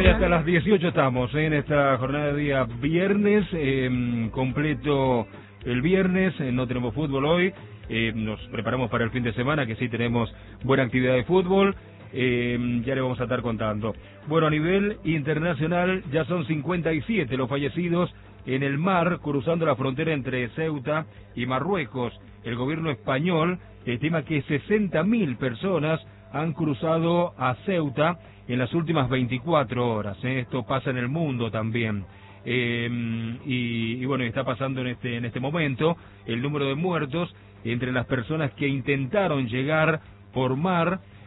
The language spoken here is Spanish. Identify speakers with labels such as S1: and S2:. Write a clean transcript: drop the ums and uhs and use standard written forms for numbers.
S1: hasta las 18 estamos en esta jornada de día viernes, completo el viernes, no tenemos fútbol hoy, nos preparamos para el fin de semana, que sí tenemos buena actividad de fútbol, ya le vamos a estar contando. Bueno, a nivel internacional ya son 57 los fallecidos en el mar, cruzando la frontera entre Ceuta y Marruecos. El gobierno español estima que 60.000 personas han cruzado a Ceuta en las últimas 24 horas. Esto pasa en el mundo también. Y bueno, está pasando en este momento. El número de muertos entre las personas que intentaron llegar por mar